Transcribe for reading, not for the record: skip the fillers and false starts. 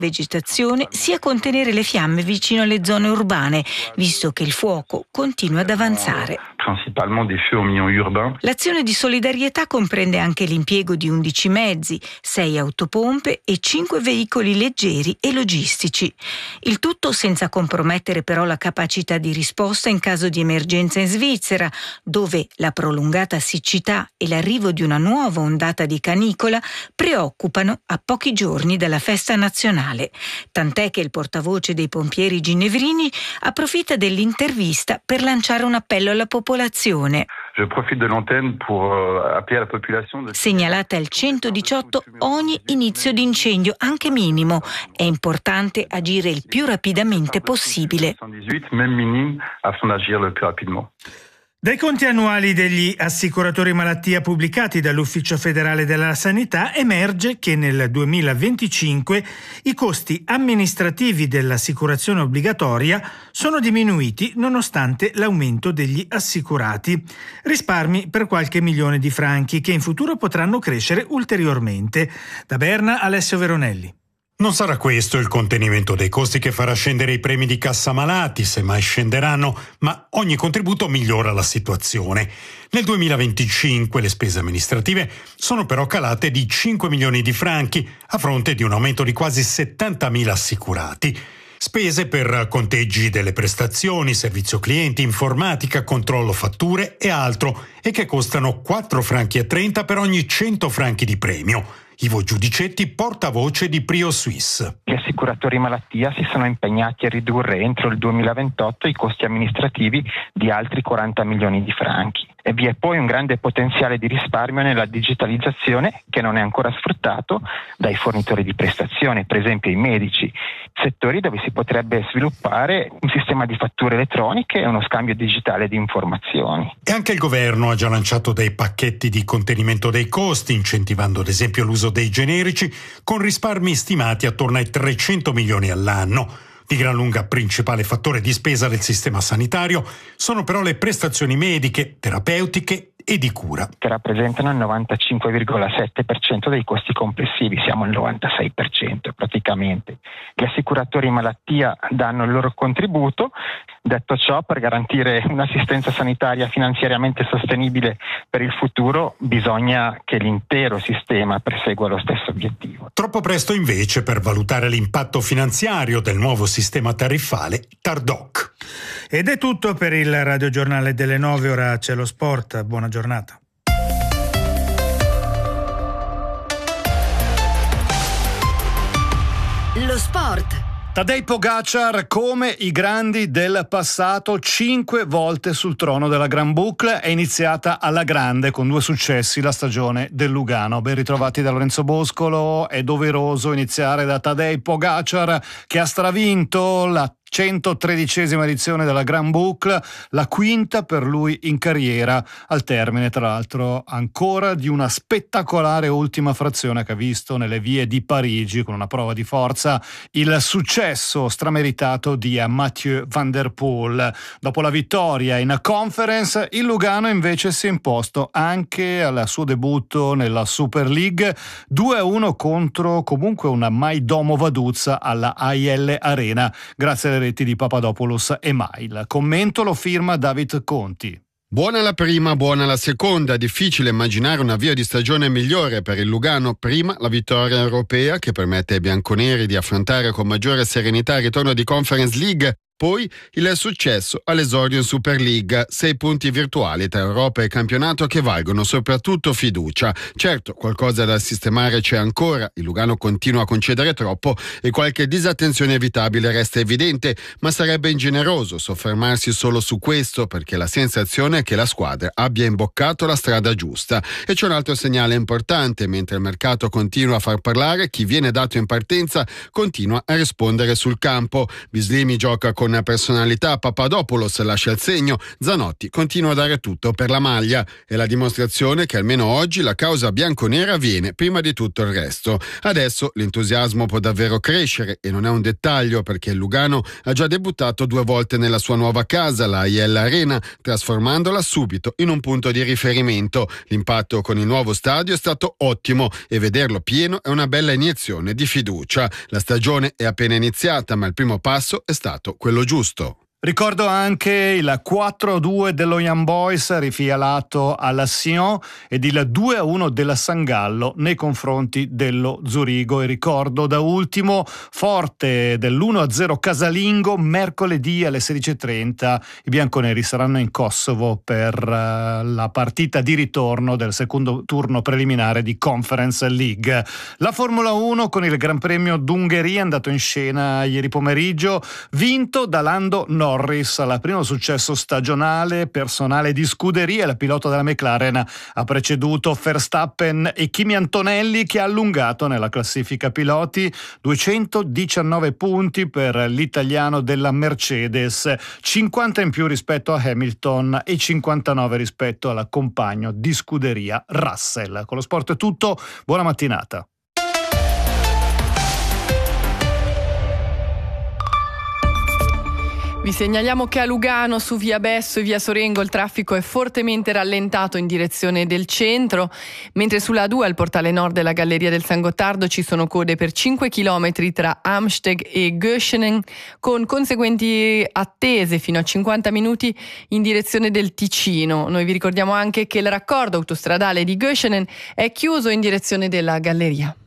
vegetazione sia contenere le fiamme vicino alle zone urbane, visto che il fuoco continua ad avanzare. L'azione di solidarietà comprende anche l'impiego di 11 mezzi, 6 autopompe e 5 veicoli leggeri e logistici. Il tutto senza compromettere però la capacità di risposta in caso di emergenza in Svizzera, dove la prolungata siccità e l'arrivo di una nuova ondata di canicola preoccupano a pochi giorni dalla festa nazionale. Tant'è che il portavoce dei pompieri ginevrini approfitta dell'intervista per lanciare un appello alla popolazione. Segnalate al 118 ogni inizio di incendio, anche minimo. È importante agire il più rapidamente possibile. Dai conti annuali degli assicuratori malattia pubblicati dall'Ufficio federale della sanità emerge che nel 2025 i costi amministrativi dell'assicurazione obbligatoria sono diminuiti nonostante l'aumento degli assicurati. Risparmi per qualche milione di franchi che in futuro potranno crescere ulteriormente. Da Berna, Alessio Veronelli. Non sarà questo il contenimento dei costi che farà scendere i premi di cassa malati, se mai scenderanno, ma ogni contributo migliora la situazione. Nel 2025 le spese amministrative sono però calate di 5 milioni di franchi, a fronte di un aumento di quasi 70.000 assicurati. Spese per conteggi delle prestazioni, servizio clienti, informatica, controllo fatture e altro, e che costano 4,30 franchi per ogni 100 franchi di premio. Ivo Giudicetti, portavoce di Prio Suisse. Gli assicuratori malattia si sono impegnati a ridurre entro il 2028 i costi amministrativi di altri 40 milioni di franchi. E vi è poi un grande potenziale di risparmio nella digitalizzazione che non è ancora sfruttato dai fornitori di prestazioni, per esempio i medici, settori dove si potrebbe sviluppare un sistema di fatture elettroniche e uno scambio digitale di informazioni. E anche il governo ha già lanciato dei pacchetti di contenimento dei costi, incentivando ad esempio l'uso dei generici, con risparmi stimati attorno ai 300 milioni all'anno. Di gran lunga principale fattore di spesa del sistema sanitario sono però le prestazioni mediche, terapeutiche e di cura, che rappresentano il 95,7% dei costi complessivi, siamo al 96% praticamente. Gli assicuratori malattia danno il loro contributo. Detto ciò, per garantire un'assistenza sanitaria finanziariamente sostenibile per il futuro bisogna che l'intero sistema persegua lo stesso obiettivo. Troppo presto invece per valutare l'impatto finanziario del nuovo sistema tariffale TARDOC. Ed è tutto per il radiogiornale delle 9, ora c'è lo sport. Buona giornata. Lo sport. Tadej Pogačar, come i grandi del passato, 5 volte sul trono della Grand Boucle, è iniziata alla grande con 2 successi la stagione del Lugano. Ben ritrovati da Lorenzo Boscolo. È doveroso iniziare da Tadej Pogačar, che ha stravinto la 113esima edizione della Grand Boucle, la quinta per lui in carriera, al termine tra l'altro ancora di una spettacolare ultima frazione che ha visto nelle vie di Parigi, con una prova di forza, il successo strameritato di Mathieu van der Poel. Dopo la vittoria in Conference, il Lugano invece si è imposto anche al suo debutto nella Super League 2-1 contro comunque una Maidomo Vaduz alla AIL Arena, grazie alle reti di Papadopoulos e Mail. Commento lo firma David Conti. Buona la prima, buona la seconda. Difficile immaginare un avvio di stagione migliore per il Lugano. Prima la vittoria europea che permette ai bianconeri di affrontare con maggiore serenità il ritorno di Conference League. Poi il successo all'esordio in Super League, 6 punti virtuali tra Europa e campionato che valgono soprattutto fiducia. Certo, qualcosa da sistemare c'è ancora, il Lugano continua a concedere troppo e qualche disattenzione evitabile resta evidente, ma sarebbe ingeneroso soffermarsi solo su questo, perché la sensazione è che la squadra abbia imboccato la strada giusta. E c'è un altro segnale importante: mentre il mercato continua a far parlare, chi viene dato in partenza continua a rispondere sul campo. Bislimi gioca con con personalità Papadopoulos lascia il segno, Zanotti continua a dare tutto per la maglia. È la dimostrazione che almeno oggi la causa bianconera viene prima di tutto il resto. Adesso l'entusiasmo può davvero crescere e non è un dettaglio, perché il Lugano ha già debuttato 2 volte nella sua nuova casa, la IL Arena, trasformandola subito in un punto di riferimento. L'impatto con il nuovo stadio è stato ottimo e vederlo pieno è una bella iniezione di fiducia. La stagione è appena iniziata, ma il primo passo è stato quello giusto. Ricordo anche il 4-2 dello Young Boys rifialato alla Sion ed il 2-1 della San Gallo nei confronti dello Zurigo, e ricordo da ultimo forte dell'1-0 casalingo mercoledì alle 16:30. I bianconeri saranno in Kosovo per la partita di ritorno del secondo turno preliminare di Conference League. La Formula 1 con il Gran Premio d'Ungheria andato in scena ieri pomeriggio, vinto da Lando Norris al primo successo stagionale personale di scuderia. Il pilota della McLaren ha preceduto Verstappen e Kimi Antonelli, che ha allungato nella classifica piloti. 219 punti per l'italiano della Mercedes, 50 in più rispetto a Hamilton e 59 rispetto alla compagno di scuderia Russell. Con lo sport è tutto, buona mattinata. Vi segnaliamo che a Lugano, su via Besso e via Sorengo, il traffico è fortemente rallentato in direzione del centro, mentre sulla A2 al portale nord della Galleria del San Gottardo ci sono code per 5 chilometri tra Amsteg e Göschenen, con conseguenti attese fino a 50 minuti in direzione del Ticino. Noi vi ricordiamo anche che il raccordo autostradale di Göschenen è chiuso in direzione della Galleria.